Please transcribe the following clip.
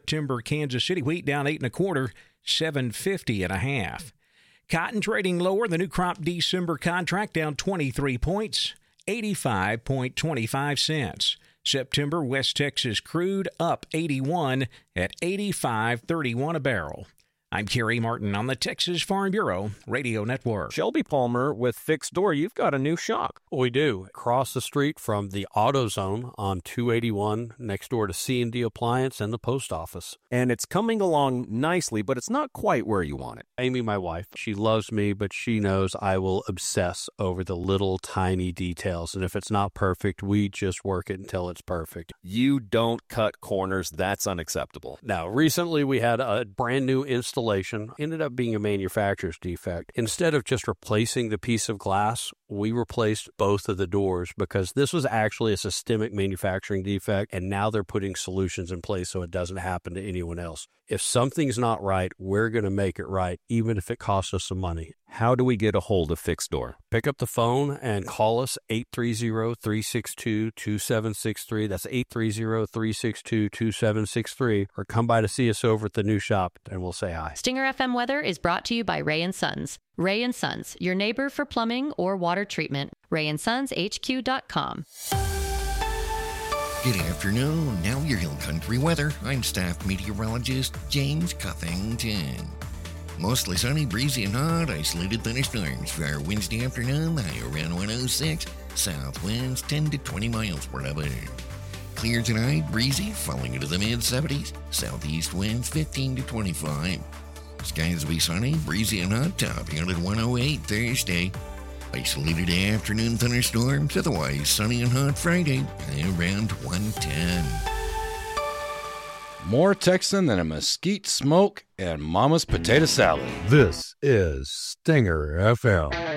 September Kansas City wheat down 8 1/4, $7.50.5. Cotton trading lower. The new crop December contract down 23 points, 85.25 cents. September West Texas crude up 81 at 85.31 a barrel. I'm Kerry Martin on the Texas Farm Bureau Radio Network. Shelby Palmer with Fixed Door. You've got a new shop. We do. Across the street from the AutoZone on 281, next door to C&D Appliance and the post office. And it's coming along nicely, but it's not quite where you want it. Amy, my wife, she loves me, but she knows I will obsess over the little tiny details. And if it's not perfect, we just work it until it's perfect. You don't cut corners. That's unacceptable. Now, recently we had a brand new installation. Ended up being a manufacturer's defect. Instead of just replacing the piece of glass, we replaced both of the doors because this was actually a systemic manufacturing defect, and now they're putting solutions in place so it doesn't happen to anyone else. If something's not right, we're going to make it right, even if it costs us some money. How do we get a hold of Fixed Door? Pick up the phone and call us 830-362-2763. That's 830-362-2763. Or come by to see us over at the new shop and we'll say hi. Stinger FM Weather is brought to you by Ray & Sons. Ray & Sons, your neighbor for plumbing or water treatment. RayandSonsHQ.com. Good afternoon. Now your Hill Country weather. I'm staff meteorologist James Cuffington. Mostly sunny, breezy, and hot. Isolated thunderstorms for our Wednesday afternoon. High around 106. South winds 10 to 20 miles per hour. Clear tonight, breezy, falling into the mid-70s. Southeast winds 15 to 25. Skies will be sunny, breezy, and hot. Topping out at 108 Thursday. Isolated afternoon thunderstorms. Otherwise sunny and hot Friday. Around 110. More Texan than a mesquite smoke and Mama's potato salad. This is Stinger FM.